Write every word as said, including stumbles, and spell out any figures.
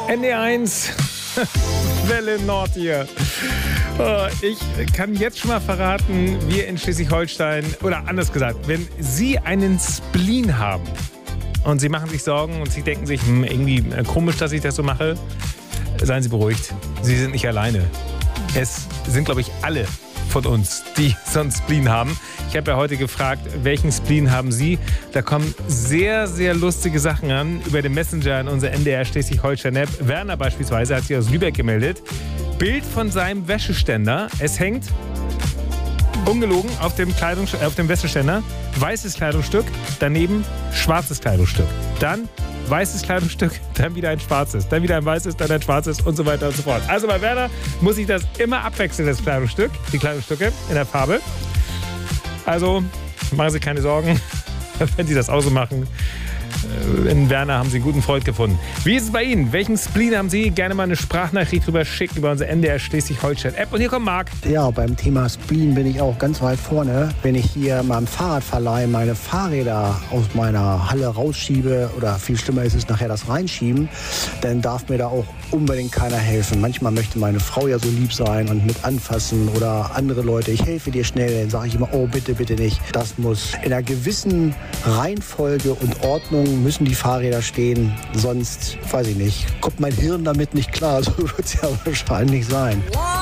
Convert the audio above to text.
N D eins, Welle Nord hier. Oh, ich kann jetzt schon mal verraten, wir in Schleswig-Holstein, oder anders gesagt, wenn Sie einen Spleen haben und Sie machen sich Sorgen und Sie denken sich, hm, irgendwie komisch, dass ich das so mache, seien Sie beruhigt. Sie sind nicht alleine. Es sind, glaube ich, alle von uns, die so einen Spleen haben. Ich habe ja heute gefragt, welchen Spleen haben Sie? Da kommen sehr, sehr lustige Sachen an über den Messenger in unserer N D R Schleswig-Holstein-App. Werner beispielsweise hat sich aus Lübeck gemeldet. Bild von seinem Wäscheständer. Es hängt, ungelogen, auf dem, Kleidungs- auf dem Wäscheständer weißes Kleidungsstück, daneben schwarzes Kleidungsstück. Dann weißes Kleidungsstück, dann wieder ein schwarzes, dann wieder ein weißes, dann ein schwarzes und so weiter und so fort. Also bei Werner muss ich das immer abwechseln, das Kleidungsstück, die Kleidungsstücke in der Farbe. Also machen Sie keine Sorgen, wenn Sie das auch so machen. In Werner haben Sie einen guten Freund gefunden. Wie ist es bei Ihnen? Welchen Spleen haben Sie? Gerne mal eine Sprachnachricht drüber schicken über unsere N D R Schleswig-Holstein-App. Und hier kommt Marc. Ja, beim Thema Spleen bin ich auch ganz weit vorne. Wenn ich hier beim Fahrradverleih meine Fahrräder aus meiner Halle rausschiebe oder viel schlimmer ist es nachher das Reinschieben, dann darf mir da auch unbedingt keiner helfen. Manchmal möchte meine Frau ja so lieb sein und mit anfassen oder andere Leute, ich helfe dir schnell. Dann sage ich immer, oh bitte, bitte nicht. Das muss in einer gewissen Reihenfolge und Ordnung müssen die Fahrräder stehen. Sonst, weiß ich nicht, kommt mein Hirn damit nicht klar. So wird es ja wahrscheinlich sein.